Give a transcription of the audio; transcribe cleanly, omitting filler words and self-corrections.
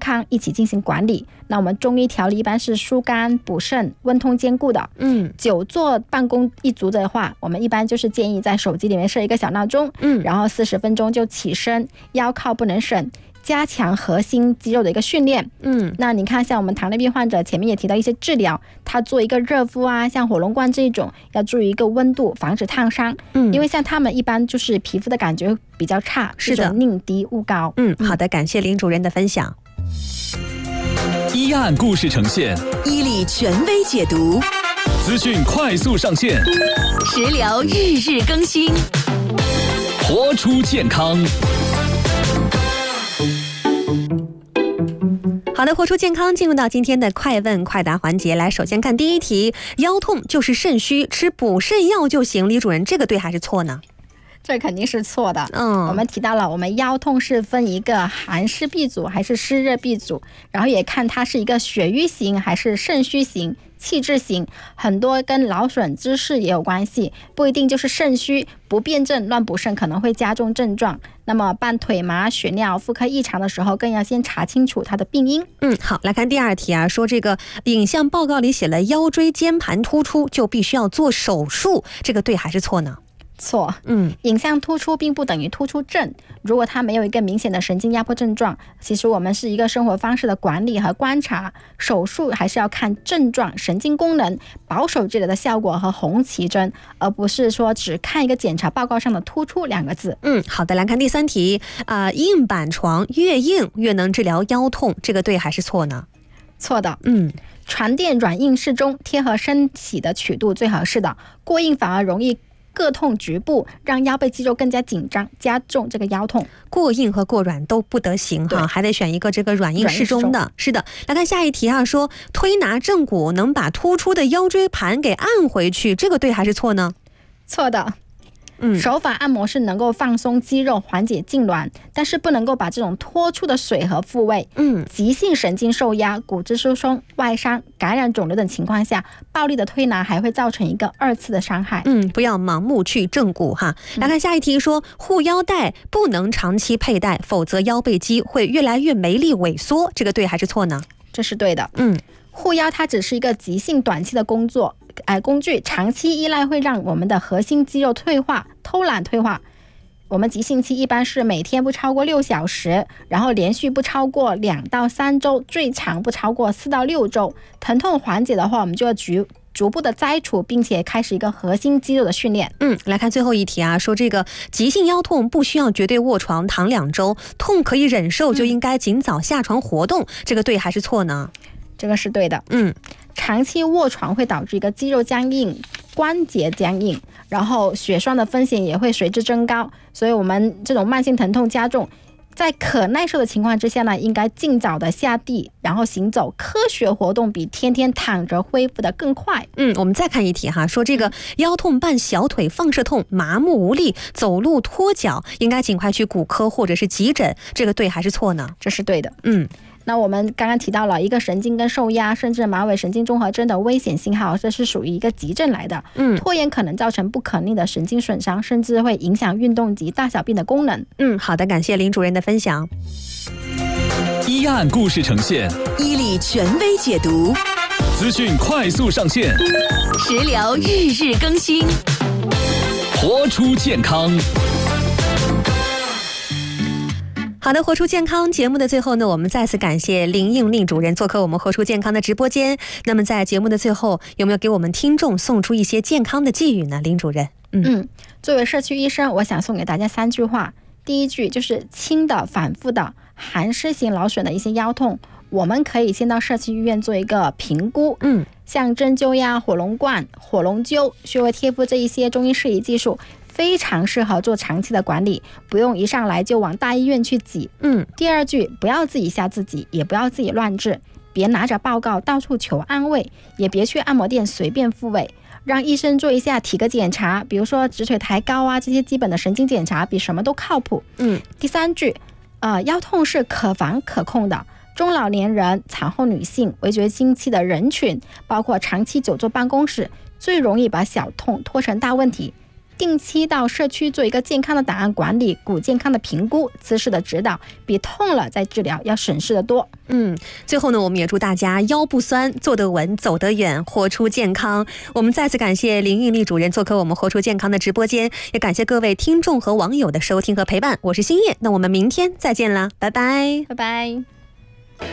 康一起进行管理。那我们中医调理一般是疏肝补肾温通兼顾的。久坐办公一族的话，我们一般就是建议在手机里面设一个小闹钟，然后40分钟就起身，腰靠不能省，加强核心肌肉的一个训练。那你看像我们糖尿病患者前面也提到一些治疗，他做一个热敷啊，像火龙观这种要注意一个温度，防止烫伤。因为像他们一般就是皮肤的感觉比较差， 是的， 宁低勿高。 好的，感谢林主任的分享。 一案故事呈现， 伊利权威解读， 资讯快速上线， 食疗日日更新， 活出健康。 好的，活出健康，进入到今天的快问快答环节。来，首先看第一题，腰痛就是肾虚，吃补肾药就行。李主任，这个对还是错呢？ 这肯定是错的。我们提到了我们腰痛是分一个寒湿闭阻还是湿热闭阻，然后也看它是一个血瘀型还是肾虚型、气滞型，很多跟劳损姿势也有关系，不一定就是肾虚，不辩证乱补肾可能会加重症状。那么伴腿麻、血尿、妇科异常的时候，更要先查清楚它的病因。 好，来看第二题啊，说这个影像报告里写了腰椎间盘突出就必须要做手术，这个对还是错呢？ 错。影像突出并不等于突出症，如果它没有一个明显的神经压迫症状，其实我们是一个生活方式的管理和观察，手术还是要看症状、神经功能、保守治疗的效果和红旗针，而不是说只看一个检查报告上的突出2个字。 好的，来看第三题，硬板床越硬越能治疗腰痛，这个对还是错呢？ 错的。床垫软硬适中，贴合身体的曲度最合适的，过硬反而容易各痛局部，让腰背肌肉更加紧张，加重这个腰痛。 过硬和过软都不得行哈，还得选一个这个软硬适中的。是的，来看下一题啊，说推拿正骨能把突出的腰椎盘给按回去，这个对还是错呢？ 错的。手法按摩是能够放松肌肉，缓解痉挛，但是不能够把这种脱出的水和复位。急性神经受压、骨质疏松、外伤、感染肿瘤等情况下，暴力的推拿还会造成一个2次的伤害。 不要盲目去正骨哈。来看下一题，说护腰带不能长期佩戴，否则腰背肌会越来越没力萎缩，这个对还是错呢？ 这是对的。护腰它只是一个急性短期的工具，长期依赖会让我们的核心肌肉退化、偷懒退化。我们急性期一般是每天不超过6小时，然后连续不超过2到3周，最长不超过4到6周。疼痛缓解的话，我们就要逐步的摘除，并且开始一个核心肌肉的训练。 来看最后一题啊，说这个急性腰痛不需要绝对卧床躺2周，痛可以忍受就应该尽早下床活动，这个对还是错呢？ 这个是对的。长期卧床会导致一个肌肉僵硬、关节僵硬，然后血栓的风险也会随之增高，所以我们这种慢性疼痛加重，在可耐受的情况之下呢，应该尽早的下地，然后行走，科学活动比天天躺着恢复的更快。 我们再看一题哈，说这个腰痛伴小腿放射痛、麻木无力、走路脱脚，应该尽快去骨科或者是急诊，这个对还是错呢？ 这是对的。那我们刚刚提到了一个神经根受压，甚至马尾神经综合征的危险信号，这是属于一个急症来的。拖延可能造成不可逆的神经损伤，甚至会影响运动及大小便的功能。 好的，感谢林主任的分享。 一案故事呈现， 伊利权威解读， 资讯快速上线， 食疗日日更新， 活出健康。 好的，活出健康节目的最后呢，我们再次感谢林应令主任做客我们活出健康的直播间。那么在节目的最后，有没有给我们听众送出一些健康的寄语呢？林主任。 作为社区医生，我想送给大家3句话。第一句就是轻的、反复的寒湿型劳损的一些腰痛，我们可以先到社区医院做一个评估。像针灸呀、火龙灌、火龙灸、穴位贴敷这一些中医适宜技术，非常适合做长期的管理，不用一上来就往大医院去挤。第二句，不要自己吓自己，也不要自己乱治，别拿着报告到处求安慰，也别去按摩店随便复位，让医生做一下体格检查，比如说直腿抬高啊，这些基本的神经检查比什么都靠谱。第三句，腰痛是可防可控的。中老年人、产后女性、围绝经期的人群，包括长期久坐办公室，最容易把小痛拖成大问题。 定期到社区做一个健康的档案管理、骨健康的评估、姿势的指导，比痛了再治疗要省事的多。 最后呢，我们也祝大家腰不酸，坐得稳，走得远，活出健康。我们再次感谢林韵丽主任做客我们活出健康的直播间，也感谢各位听众和网友的收听和陪伴。我是新叶，那我们明天再见啦，拜拜， 拜拜。